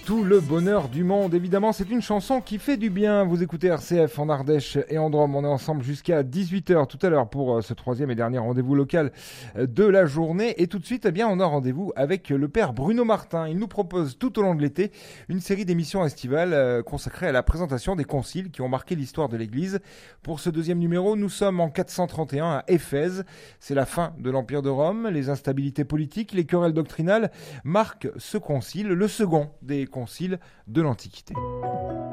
tout le bonheur du monde. Évidemment, c'est une chanson qui fait du bien. Vous écoutez RCF en Ardèche et en Drôme. On est ensemble jusqu'à 18h tout à l'heure pour ce troisième et dernier rendez-vous local de la journée. Et tout de suite, on a rendez-vous avec le père Bruno Martin. Il nous propose tout au long de l'été une série d'émissions estivales consacrées à la présentation des conciles qui ont marqué l'histoire de l'Église. Pour ce deuxième numéro, nous sommes en 431 à Éphèse. C'est la fin de l'Empire de Rome. Les instabilités politiques, les querelles doctrinales marquent ce concile, le second des conciles de l'Antiquité.